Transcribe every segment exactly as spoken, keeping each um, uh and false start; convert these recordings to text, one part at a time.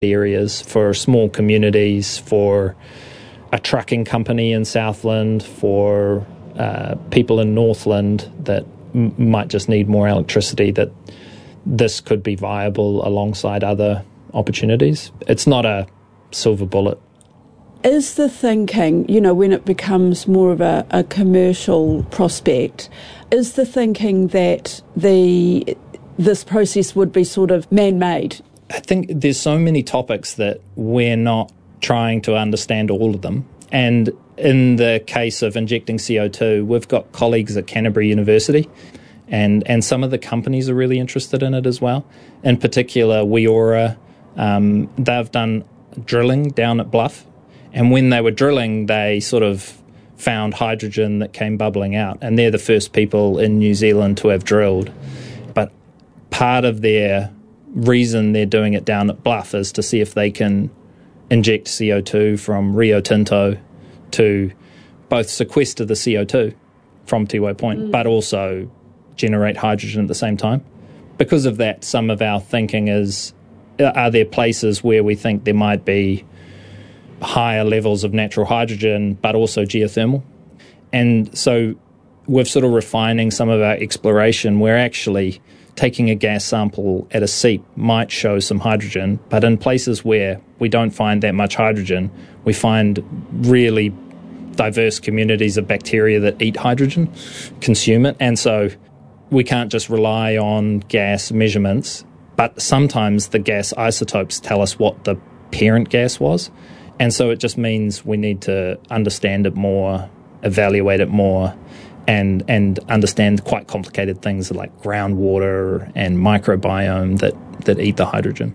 areas, for small communities, for a trucking company in Southland, for uh, people in Northland that m- might just need more electricity, that this could be viable alongside other opportunities. It's not a silver bullet. Is the thinking, you know, when it becomes more of a, a commercial prospect, is the thinking that the this process would be sort of man-made? I think there's so many topics that we're not trying to understand all of them. And in the case of injecting C O two, we've got colleagues at Canterbury University, and, and some of the companies are really interested in it as well. In particular, Weora, um, they've done drilling down at Bluff. And when they were drilling, they sort of found hydrogen that came bubbling out. And they're the first people in New Zealand to have drilled. But part of their reason they're doing it down at Bluff is to see if they can inject C O two from Rio Tinto to both sequester the C O two from Tiwai Point, mm. but also generate hydrogen at the same time. Because of that, some of our thinking is, are there places where we think there might be higher levels of natural hydrogen, but also geothermal? And so we're sort of refining some of our exploration. We're actually taking a gas sample at a seep might show some hydrogen, but in places where we don't find that much hydrogen, we find really diverse communities of bacteria that eat hydrogen, consume it. And so we can't just rely on gas measurements, but sometimes the gas isotopes tell us what the parent gas was. And so it just means we need to understand it more, evaluate it more, and and understand quite complicated things like groundwater and microbiome that, that eat the hydrogen.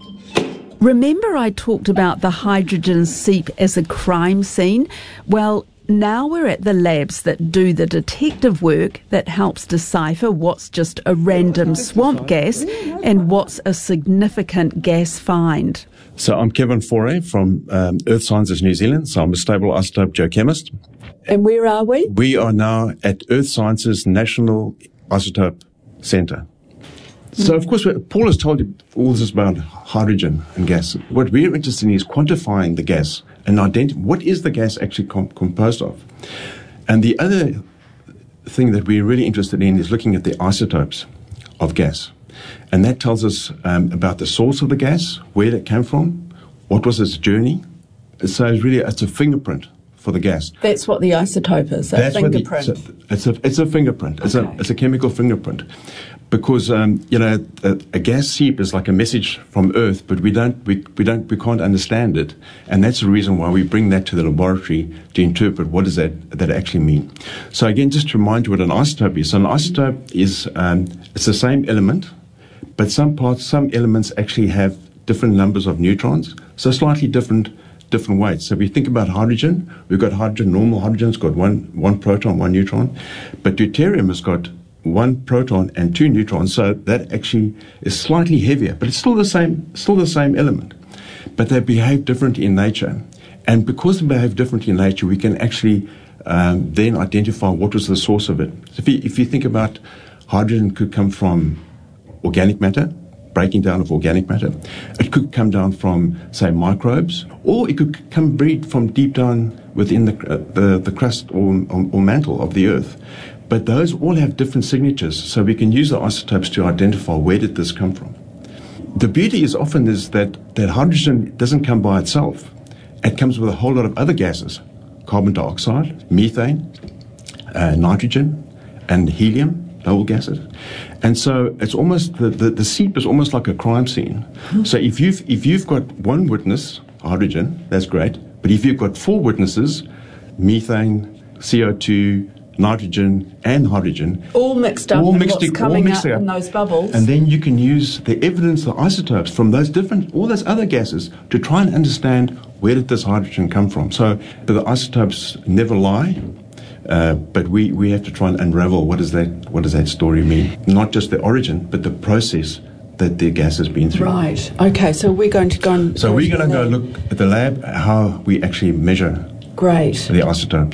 Remember I talked about the hydrogen seep as a crime scene? Well, now we're at the labs that do the detective work that helps decipher what's just a random swamp gas and what's a significant gas find. So I'm Kevin Foray from um, Earth Sciences New Zealand. So I'm a stable isotope geochemist. And where are we? We are now at Earth Sciences National Isotope Centre. So, of course, Paul has told you all this about hydrogen and gas. What we're interested in is quantifying the gas and identifying what is the gas actually com- composed of. And the other thing that we're really interested in is looking at the isotopes of gas. And that tells us um, about the source of the gas, where it came from, what was its journey. So it's really, it's a fingerprint for the gas. That's what the isotope is, a That's fingerprint. The, it's, a, it's, a, it's a fingerprint. It's, okay. a, it's a chemical fingerprint. Because, um, you know, a, a gas seep is like a message from Earth, but we don't, we, we don't, we can't understand it. And that's the reason why we bring that to the laboratory to interpret what does that, that actually mean. So again, just to remind you what an isotope is. So an isotope is, um, it's the same element, but some parts, some elements actually have different numbers of neutrons, so slightly different different weights. So if we think about hydrogen, we've got hydrogen, normal hydrogen's got one one proton, one neutron, but deuterium has got one proton and two neutrons, so that actually is slightly heavier, but it's still the same, still the same element. But they behave differently in nature. And because they behave differently in nature, we can actually um, then identify what was the source of it. So if you, if you think about hydrogen could come from organic matter, breaking down of organic matter. It could come down from, say, microbes, or it could come breed from deep down within the uh, the, the crust or, or, or mantle of the Earth. But those all have different signatures, so we can use the isotopes to identify where did this come from. The beauty is often is that, that hydrogen doesn't come by itself. It comes with a whole lot of other gases, carbon dioxide, methane, uh, nitrogen, and helium, noble gases. And so it's almost, the, the, the seep is almost like a crime scene. Mm-hmm. So if you've, if you've got one witness, hydrogen, that's great. But if you've got four witnesses, methane, C O two, nitrogen and hydrogen, all mixed up, all and mixed what's up, coming all mixed out up. in those bubbles. And then you can use the evidence, the isotopes from those different, all those other gases to try and understand where did this hydrogen come from. So but the isotopes never lie, uh, but we, we have to try and unravel what does that what does that story mean. Not just the origin, but the process that the gas has been through. Right. Okay. So we're going to go and so go we're going to go lab. look at the lab how we actually measure Great. the isotopes.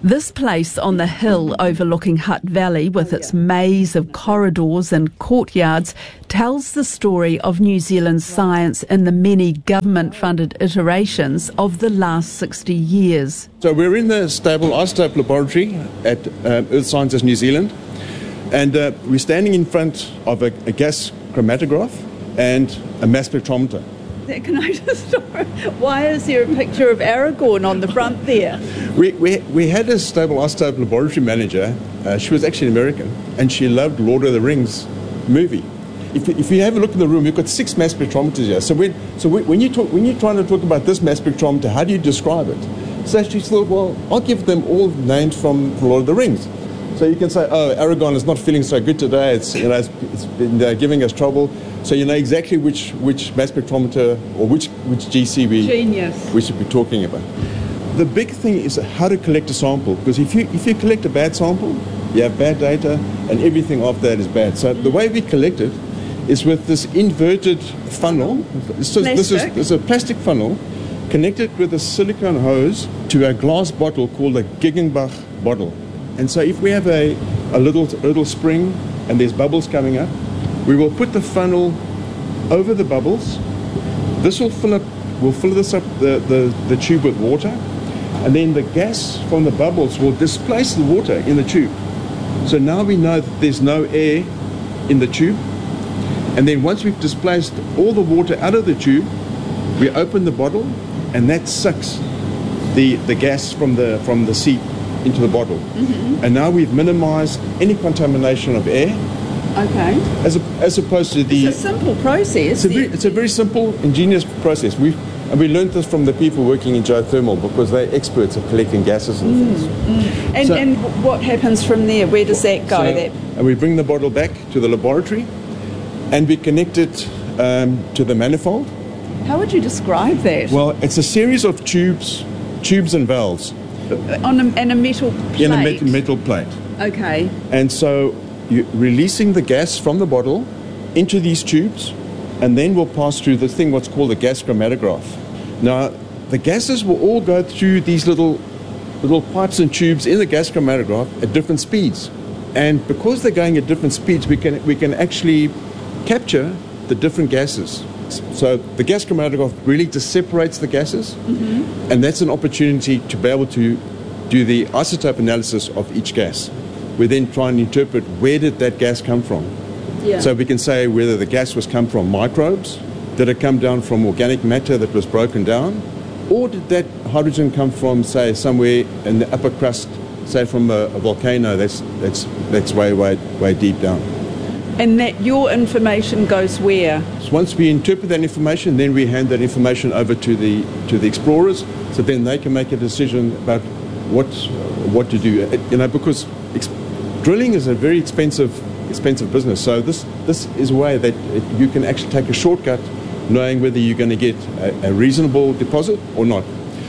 This place on the hill overlooking Hutt Valley, with its maze of corridors and courtyards, tells the story of New Zealand science in the many government-funded iterations of the last sixty years. So we're in the stable isotope laboratory at um, Earth Sciences New Zealand, and uh, we're standing in front of a, a gas chromatograph and a mass spectrometer. Can I just stop? Why is there a picture of Aragorn on the front there? We we, we had a stable isotope laboratory manager. Uh, she was actually American, and she loved Lord of the Rings movie. If, if you have a look in the room, we've got six mass spectrometers here. So when so when you talk when you're trying to talk about this mass spectrometer, how do you describe it? So she thought, well, I'll give them all names from Lord of the Rings. So you can say, oh, Aragorn is not feeling so good today. It's you know it's, it's been uh, giving us trouble. So you know exactly which, which mass spectrometer or which, which G C we, we should be talking about. The big thing is how to collect a sample, because if you if you collect a bad sample, you have bad data, and everything after that is bad. So the way we collect it is with this inverted funnel. So this is, this is a plastic funnel connected with a silicone hose to a glass bottle called a Giggenbach bottle. And so if we have a, a little a little spring and there's bubbles coming up, we will put the funnel over the bubbles. This will fill up, we'll fill this up the, the, the tube with water, and then the gas from the bubbles will displace the water in the tube. So now we know that there's no air in the tube. And then once we've displaced all the water out of the tube, we open the bottle, and that sucks the, the gas from the from the seep into the bottle. Mm-hmm. And now we've minimized any contamination of air. Okay. As, a, as opposed to the... It's a simple process. It's a very, it's a very simple, ingenious process. We and we learned this from the people working in geothermal, because they're experts at collecting gases and mm, things. Mm. And, so, and what happens from there? Where does that go? So, that? And we bring the bottle back to the laboratory, and we connect it um, to the manifold. How would you describe that? Well, it's a series of tubes, tubes and valves. On a, and a metal plate? In a met, metal plate. Okay. And so you're releasing the gas from the bottle into these tubes, and then we'll pass through this thing, what's called a gas chromatograph. Now, the gases will all go through these little, little pipes and tubes in the gas chromatograph at different speeds. And because they're going at different speeds, we can, we can actually capture the different gases. So the gas chromatograph really just separates the gases, mm-hmm. and that's an opportunity to be able to do the isotope analysis of each gas. We then try and interpret where did that gas come from. Yeah. So we can say whether the gas was come from microbes, did it come down from organic matter that was broken down, or did that hydrogen come from, say, somewhere in the upper crust, say from a, a volcano that's that's that's way way way deep down. And that your information goes where? So once we interpret that information, then we hand that information over to the to the explorers, so then they can make a decision about what what to do. You know, because ex- drilling is a very expensive expensive business. So this this is a way that it, you can actually take a shortcut, knowing whether you're going to get a, a reasonable deposit or not.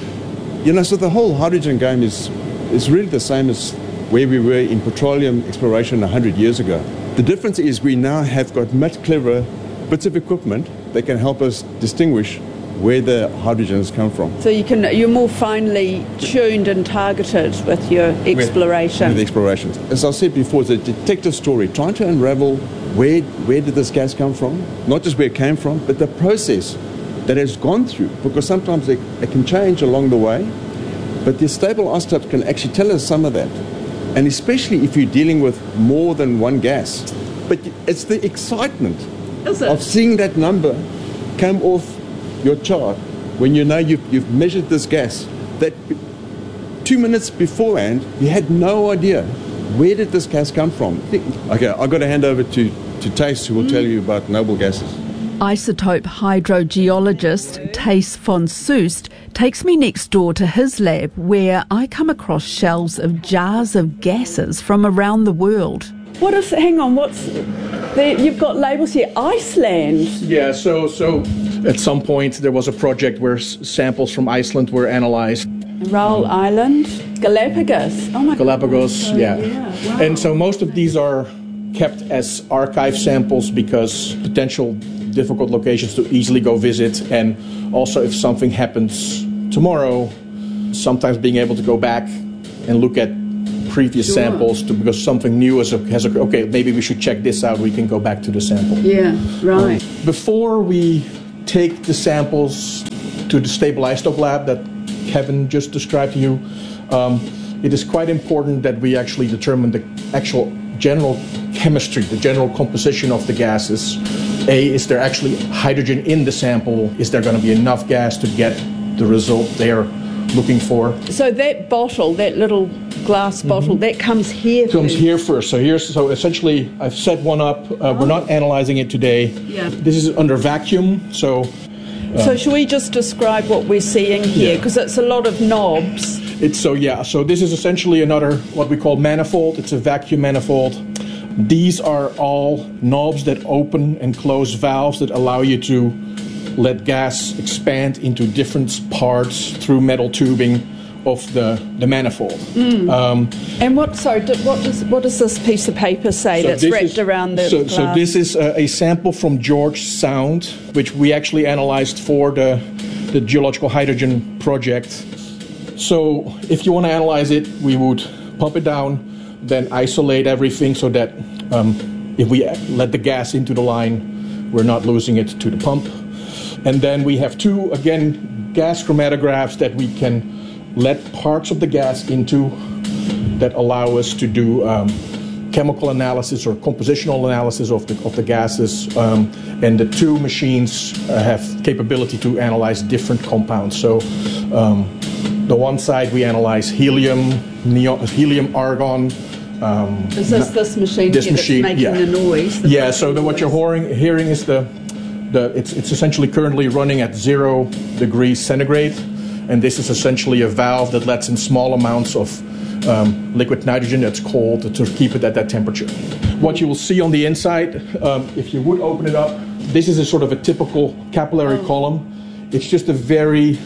You know, so the whole hydrogen game is is really the same as where we were in petroleum exploration one hundred years ago. The difference is we now have got much cleverer bits of equipment that can help us distinguish where the hydrogen has come from. So you can, you're more finely tuned and targeted with your exploration. With, with explorations. As I said before, it's a detective story, trying to unravel where where did this gas come from, not just where it came from, but the process that has gone through, because sometimes it, it can change along the way, but the stable isotopes can actually tell us some of that. And especially if you're dealing with more than one gas. But it's the excitement of seeing that number come off your chart when you know you've, you've measured this gas, that two minutes beforehand you had no idea where did this gas come from. Okay, I've got to hand over to, to Thijs, who will mm. tell you about noble gases. Isotope hydrogeologist Thijs van Soest takes me next door to his lab, where I come across shelves of jars of gases from around the world. What is, hang on, what's, the, you've got labels here, Iceland. Yeah, so so at some point there was a project where s- samples from Iceland were analyzed. Roll Island, Galapagos. Oh my Galapagos, God. yeah. yeah. Wow. And so most of these are kept as archive samples because potential difficult locations to easily go visit, and also if something happens tomorrow, sometimes being able to go back and look at previous Sure. samples to, because something new has, has occurred. Okay, maybe we should check this out. We can go back to the sample. Yeah, right. Before we take the samples to the stable isotope lab that Kevin just described to you, um, it is quite important that we actually determine the actual general chemistry, the general composition of the gases. A, is there actually hydrogen in the sample? Is there going to be enough gas to get the result they're looking for? So that bottle, that little glass bottle, that comes here Comes first. here first. So here's so essentially I've set one up. Uh, We're not analyzing it today. Yeah. This is under vacuum. So So should we just describe what we're seeing here? Yeah. Because it's a lot of knobs. it's so yeah. So this is essentially another what we call manifold. It's a vacuum manifold. These are all knobs that open and close valves that allow you to let gas expand into different parts through metal tubing of the, the manifold. Um, And what, sorry, d- what does, what does this piece of paper say So that's this wrapped is- around the so, glass? so this is a, a sample from George Sound, which we actually analyzed for the, the Geological Hydrogen Project. So if you want to analyze it, we would pump it down, then isolate everything so that um, if we let the gas into the line, we're not losing it to the pump. And then we have two, again, gas chromatographs that we can let parts of the gas into that allow us to do um, chemical analysis or compositional analysis of the, of the gases. Um, and the two machines uh, have capability to analyze different compounds. So um, the one side we analyze helium, neo, helium, argon. Um, Is this this machine this here machine, that's making yeah. the noise? the yeah, so buzzing then what you're noise? hearing, hearing is the, the it's, it's essentially currently running at zero degrees centigrade. And this is essentially a valve that lets in small amounts of um, liquid nitrogen that's cold to keep it at that temperature. What you will see on the inside, um, if you would open it up, this is a sort of a typical capillary Oh. column. It's just a very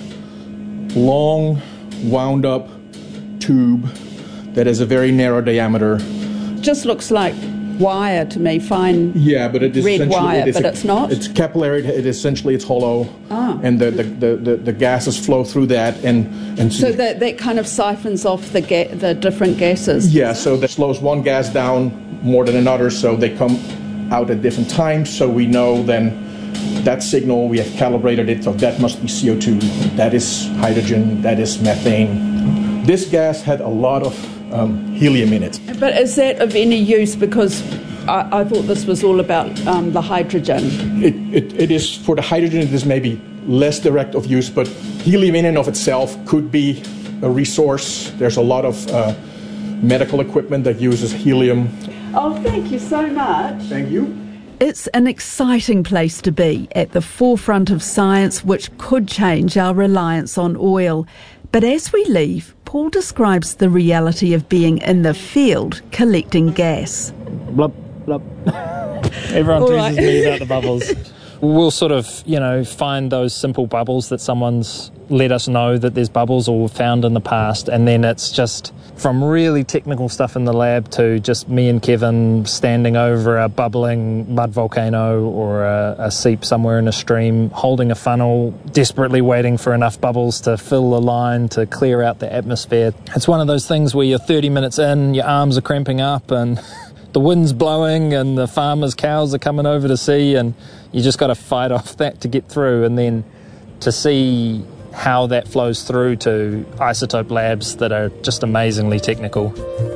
long, wound up tube that has a very narrow diameter. Just looks like wire to me, fine. Yeah, but it is Red essentially wire, it is but a- it's not? It's capillary. It essentially it's hollow, Ah. and the the, the, the the gases flow through that, and and So that, that kind of siphons off the ga- the different gases. yeah, so that slows one gas down more than another, so they come out at different times. So we know then that signal we have calibrated it. So that must be C O two. That is hydrogen. That is methane. This gas had a lot of um, helium in it. But is that of any use? Because I, I thought this was all about um, the hydrogen. It, it, it is for the hydrogen. It is maybe less direct of use, but helium in and of itself could be a resource. There's a lot of uh, medical equipment that uses helium. Oh, thank you so much. Thank you. It's an exciting place to be, at the forefront of science which could change our reliance on oil. But as we leave, Paul describes the reality of being in the field collecting gas. Blub, blub. Everyone All teases right. me about the bubbles. We'll sort of, you know, find those simple bubbles that someone's let us know that there's bubbles or found in the past, and then it's just from really technical stuff in the lab to just me and Kevin standing over a bubbling mud volcano or a, a seep somewhere in a stream, holding a funnel, desperately waiting for enough bubbles to fill the line to clear out the atmosphere. It's one of those things where you're thirty minutes in, your arms are cramping up and the wind's blowing and the farmers' cows are coming over to see, and you just got to fight off that to get through, and then to see how that flows through to isotope labs that are just amazingly technical.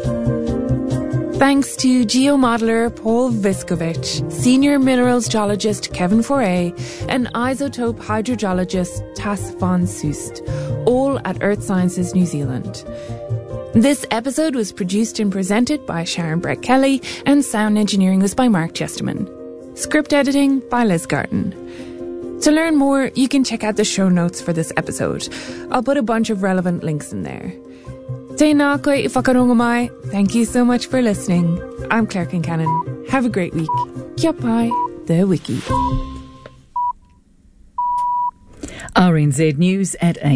Thanks to geomodeler Paul Viskovich, senior minerals geologist Kevin Foray, and isotope hydrogeologist Tass van Soest, all at Earth Sciences New Zealand. This episode was produced and presented by Sharon Brett Kelly, and sound engineering was by Mark Chesterman. Script editing by Liz Garton. To learn more, you can check out the show notes for this episode. I'll put a bunch of relevant links in there. Tēnā koe i whakarongo mai. Thank you so much for listening. I'm Claire Kincannon. Have a great week. Kia pai, the wiki. R N Z News at eight.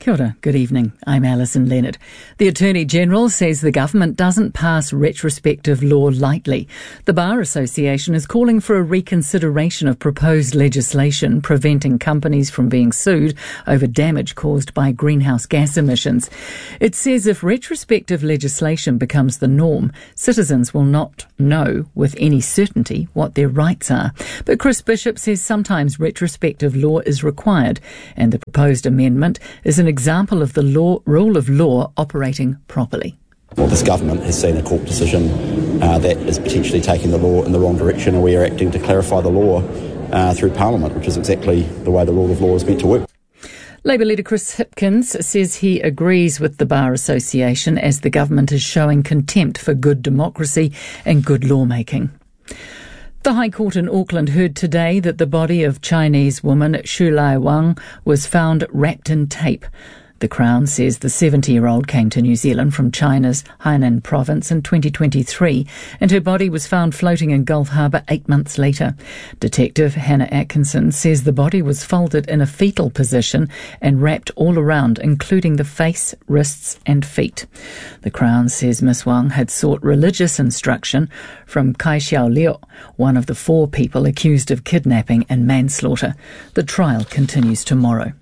Kia ora, good evening. I'm Alison Leonard. The Attorney-General says the government doesn't pass retrospective law lightly. The Bar Association is calling for a reconsideration of proposed legislation preventing companies from being sued over damage caused by greenhouse gas emissions. It says if retrospective legislation becomes the norm, citizens will not know with any certainty what their rights are. But Chris Bishop says sometimes retrospective law is required, and the proposed amendment is an example of the law, rule of law operating properly. Well, this government has seen a court decision uh, that is potentially taking the law in the wrong direction, and we are acting to clarify the law uh, through Parliament, which is exactly the way the rule of law is meant to work. Labour leader Chris Hipkins says he agrees with the Bar Association as the government is showing contempt for good democracy and good lawmaking. The High Court in Auckland heard today that the body of Chinese woman Xu Lai Wang was found wrapped in tape. The Crown says the seventy-year-old came to New Zealand from China's Hainan province in twenty twenty-three, and her body was found floating in Gulf Harbour eight months later. Detective Hannah Atkinson says the body was folded in a fetal position and wrapped all around, including the face, wrists and feet. The Crown says Miss Wang had sought religious instruction from Kai Xiao Liu, one of the four people accused of kidnapping and manslaughter. The trial continues tomorrow.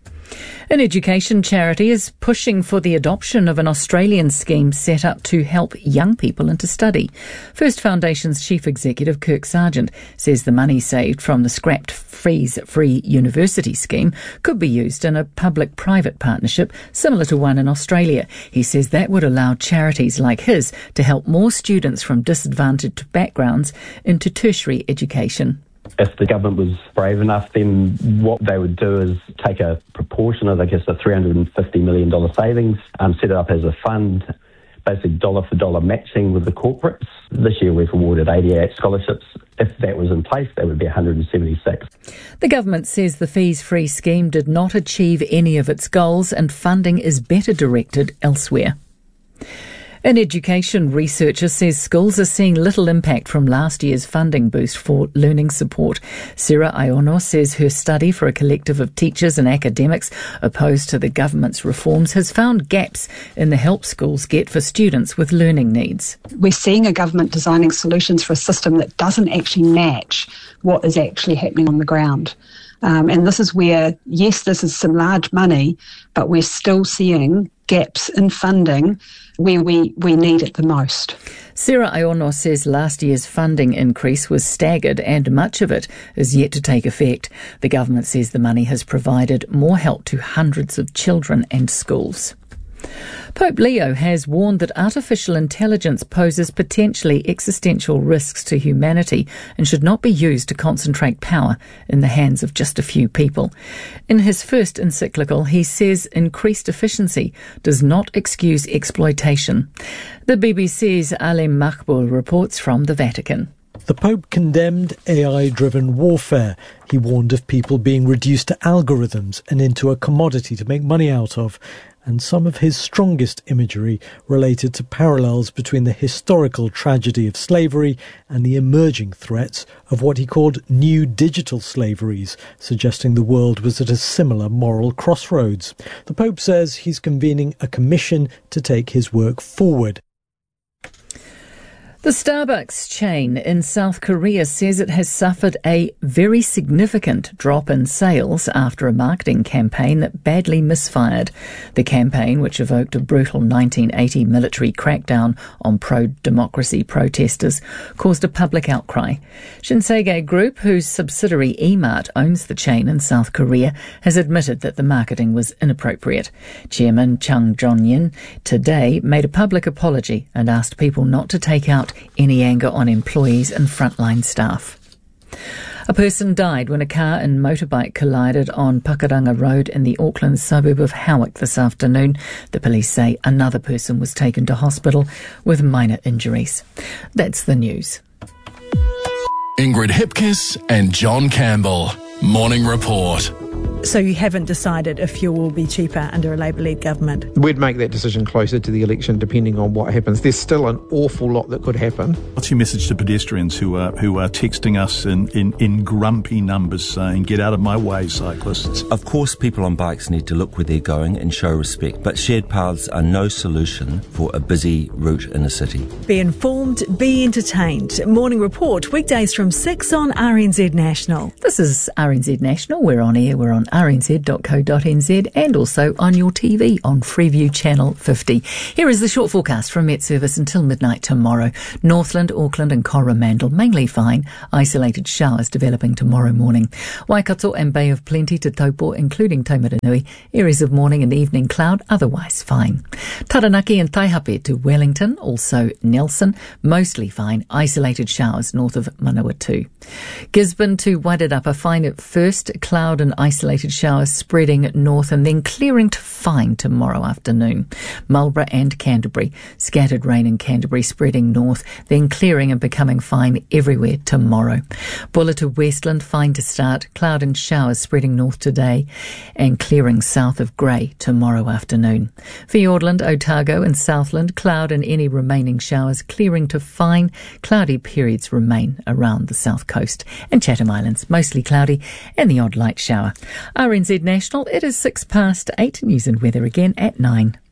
An education charity is pushing for the adoption of an Australian scheme set up to help young people into study. First Foundation's Chief Executive Kirk Sargent says the money saved from the scrapped fees-free university scheme could be used in a public-private partnership similar to one in Australia. He says that would allow charities like his to help more students from disadvantaged backgrounds into tertiary education. If the government was brave enough, then what they would do is take a proportion of, I guess, the three hundred fifty million dollars savings, um, set it up as a fund, basically dollar for dollar matching with the corporates. This year we've awarded eighty-eight scholarships. If that was in place, that would be one hundred seventy-six. The government says the fees-free scheme did not achieve any of its goals and funding is better directed elsewhere. An education researcher says schools are seeing little impact from last year's funding boost for learning support. Sarah Iono says her study for a collective of teachers and academics opposed to the government's reforms has found gaps in the help schools get for students with learning needs. We're seeing a government designing solutions for a system that doesn't actually match what is actually happening on the ground. Um, and this is where, yes, this is some large money, but we're still seeing gaps in funding where we, we need it the most. Sarah Iono says last year's funding increase was staggered and much of it is yet to take effect. The government says the money has provided more help to hundreds of children and schools. Pope Leo has warned that artificial intelligence poses potentially existential risks to humanity and should not be used to concentrate power in the hands of just a few people. In his first encyclical, he says increased efficiency does not excuse exploitation. The B B C's Alim Makbul reports from the Vatican. The Pope condemned A I-driven warfare. He warned of people being reduced to algorithms and into a commodity to make money out of. And some of his strongest imagery related to parallels between the historical tragedy of slavery and the emerging threats of what he called new digital slaveries, suggesting the world was at a similar moral crossroads. The Pope says he's convening a commission to take his work forward. The Starbucks chain in South Korea says it has suffered a very significant drop in sales after a marketing campaign that badly misfired. The campaign, which evoked a brutal nineteen eighty military crackdown on pro-democracy protesters, caused a public outcry. Shinsegae Group, whose subsidiary eMart owns the chain in South Korea, has admitted that the marketing was inappropriate. Chairman Chung Jong-in today made a public apology and asked people not to take out any anger on employees and frontline staff. A person died when a car and motorbike collided on Pakuranga Road in the Auckland suburb of Howick this afternoon. The police say another person was taken to hospital with minor injuries. That's the news. Ingrid Hipkiss and John Campbell. Morning Report. So you haven't decided if fuel will be cheaper under a Labour-led government? We'd make that decision closer to the election depending on what happens. There's still an awful lot that could happen. What's your message to pedestrians who are who are texting us in, in, in grumpy numbers saying, get out of my way, cyclists? Of course, people on bikes need to look where they're going and show respect, but shared paths are no solution for a busy route in a city. Be informed, be entertained. Morning Report, weekdays from six on R N Z National. This is R N Z National. We're on air. We're on r n z dot co dot n z and also on your T V on Freeview Channel fifty. Here is the short forecast from Met Service until midnight tomorrow. Northland, Auckland and Coromandel mainly fine. Isolated showers developing tomorrow morning. Waikato and Bay of Plenty to Taupo, including Taumaranui. Areas of morning and evening cloud, otherwise fine. Taranaki and Taihape to Wellington, also Nelson, mostly fine. Isolated showers north of Manawatu. Gisborne to Wairarapa, fine at first. Cloud and isolated showers spreading north and then clearing to fine tomorrow afternoon. Marlborough and Canterbury, scattered rain in Canterbury spreading north, then clearing and becoming fine everywhere tomorrow. Bulla to Westland, fine to start. Cloud and showers spreading north today and clearing south of Grey tomorrow afternoon. Fiordland, Otago and Southland, cloud and any remaining showers clearing to fine. Cloudy periods remain around the south coast. And Chatham Islands, mostly cloudy and the odd light shower. R N Z National, it is six past eight. News and weather again at nine.